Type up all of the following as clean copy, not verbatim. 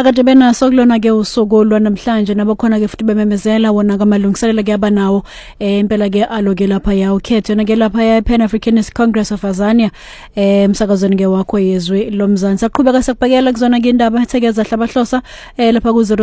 akade benaso kulona ke usuku lwanamhlanje nabakhona ke futhi bememezela wona kamalungiselelo ke abanawo impela ke aloke lapha ya ukhetho na ke lapha ya Pan Africanist Congress of Azania umsakazweni ke wakho yezwe lomzansi aqhubeka sekubhekela kuzona ke indaba ethekeza hlabahlosa lapha ku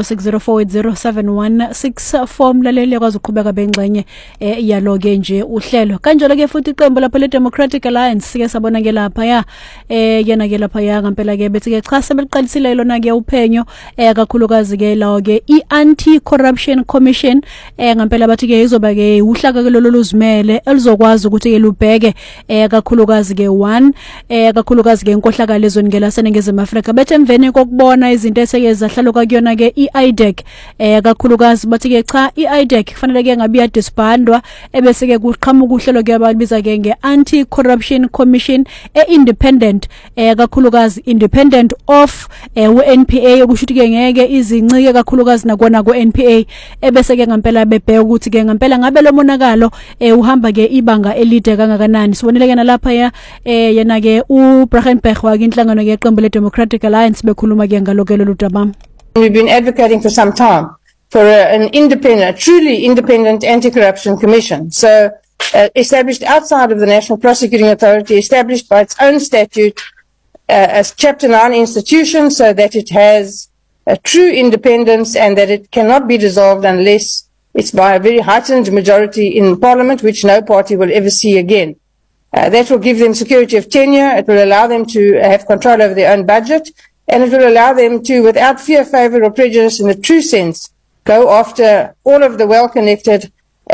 0604807164 mlaleli yakwazi ukuqhubeka bengxenye yaloke nje uhlelo kanjalo ke futhi iqembu lapha le Democratic Alliance sike sabona ke lapha ya yena ke lapha ya ngempela ke bethi ke cha sebeliqalisile lona ke uphenyo kakhulukazi ke lawo ke i-Anti-Corruption Commission ngempela bathi ke izoba ke uhlaka ke loluzimele elizokwazi ukuthi ke lubheke kakhulukazi ke kakhulukazi ke inkohlakalo ezweni ke laseNingizimu Afrika bethe emveni kokubona izinto eseke zahlaluka kuyona ke i-IDEC kakhulukazi bathi ke cha i-IDEC kufanele ke ngabe yadisbandwa ebese ke kuqhamuka uhlelo ke abalibiza ke nge-Anti-Corruption Commission independent kakhulukazi independent of we-NPA okushuthi ke ngeke izincike kakhulukazi nakona ku-NPA ebese ke ngempela bebheka ukuthi ke ngempela ngabe lo monakalo uhamba ke ibanga elide kangakanani sibonile ke nalapha yena ke uBrackenberg wa inhlangano ke iqembu le Democratic Alliance bekhuluma ke ngalokelo ludaba. We've been advocating for some time for an independent, truly independent anti-corruption commission. So established outside of the National Prosecuting Authority, established by its own statute as Chapter 9 institution, so that it has a true independence and that it cannot be dissolved unless it's by a very heightened majority in Parliament, which no party will ever see again. That will give them security of tenure. It will allow them to have control over their own budget, and it will allow them to, without fear, favour or prejudice in the true sense, go after all of the well-connected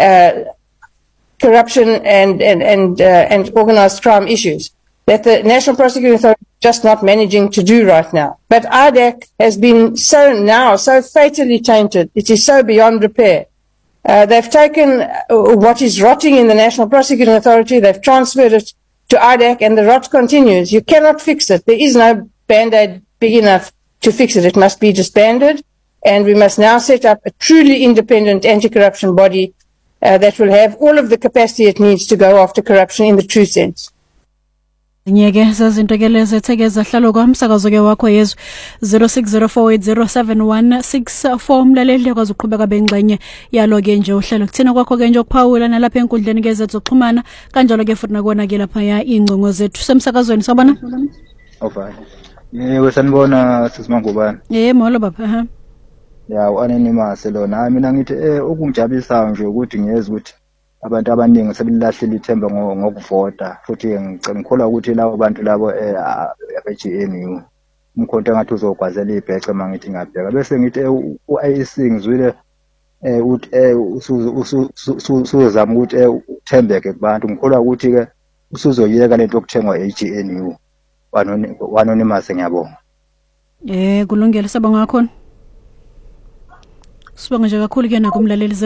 corruption and organised crime issues that the National Prosecuting Authority is just not managing to do right now. But IDEC has been so fatally tainted. It is so beyond repair. They've taken what is rotting in the National Prosecuting Authority, they've transferred it to IDEC, and the rot continues. You cannot fix it. There is no Band-Aid big enough to fix it. It must be disbanded, and we must now set up a truly independent anti-corruption body that will have all of the capacity it needs to go after corruption in the true sense. Nyeke zazinto ke lezi ethekeza hlalo kwamsakazo ke wakho yezwe 0604807164 mlaleli kwazi uqhubeka bengxenye yalo ke nje uhlelo kuthina kwakho ke nje ukuphawula nalapha enkundleni ke zethu zokuxhumana kanjalo ke futhi nakona ke lapha ya ingcingo zethu semsakazweni sabona okay yebo sanibona sisimangubani molo baba ya uanonymous lona mina ngithi okungijabulisayo nje ukuthi ngiyeza ukuthi abantu abaningi sebelilahlile ithemba ngokuvota futhi ngicela ukuthi labo bantu labo abe-GNU umkhonto engathi uzogwazela ibhece mangithi ngabheka bese ngithi u-IEC ngizwile usuzama ukuthi uthembeke kubantu ngikholwa ukuthi ke usuzoyeka lento okuthengwa e-GNU wanonymous ngiyabonga kulungile sabonga ngakhona Sibonga nje kakhulu ke nakumlaleli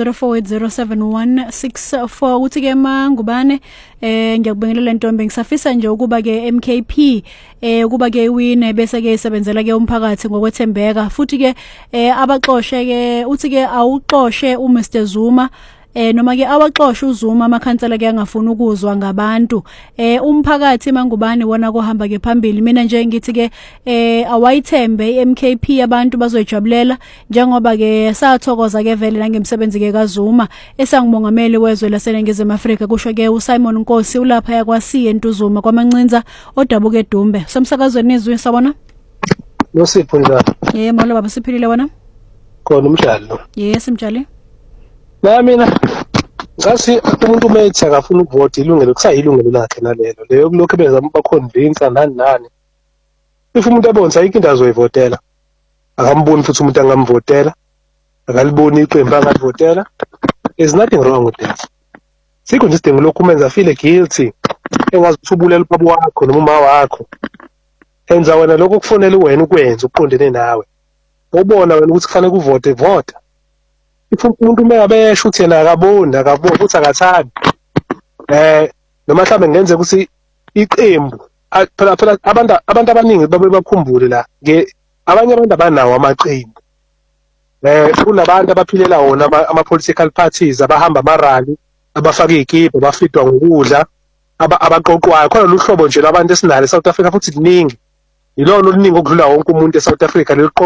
0604807164 uthi ke mangubane ngiyakubingelela intombi ngisafisa nje ukuba ke MKP ukuba ke iwine bese ke isebenzela ke umphakathi ngokwethembeka futhi ke abaxoshe ke uthi ke awuxoshe uMr Zuma noma ke awaxosha uZuma amakhansela ke angafuna ukuzwa ngabantu umphakathi mangubani wona kohamba ke phambili mina nje ngithi ke awayithembe iMKP abantu bazoyijabulela njengoba ke sathokoza ke vele nangemsebenzi ke kaZuma esangumongameli wezwe laseNingizimu Afrika kusho ke uSimon Nkosi ulapha yakwasiye entuzuma kwamancinza odabuke Dumbe somsakazweni izwe sabona Nosipho njalo molo baba siphilile wena khona umdlalo yes mjali mina ngasi umuntu umethi akafuna ukuvota ilungelo kusayilungelo lakhe nalelo leyo kulokho bezama baconvince nani if umuntu abonza ikinto azoyivotela akamboni futhi umuntu angamvotela akaliboni iqembu angalivotela is nothing wrong with that sikho nje isidingo lokhu umenza feel guilty engazithubulela ubaba wakho noma uma wakho enza wena lokho kufanele wena ukwenza uqondene nawe ubona wena ukuthi kufanele uvote vota if umuntu mekabesho ukuthi yena akaboni akaboni futhi akathandi noma mhlawumbe ngenze ukuthi iqembu phela abantu abaningi babe bakhumbule la abanye abantu abanawo amaqembu kunabantu abaphilela wona ama-political parties abahamba amarali abafaka izikipa bafidwa ngokudla abaqoqwayo khona luhlobo nje labantu esinalo eSouth Africa futhi liningi yilona oluningi okudlula wonke umuntu eSouth Africa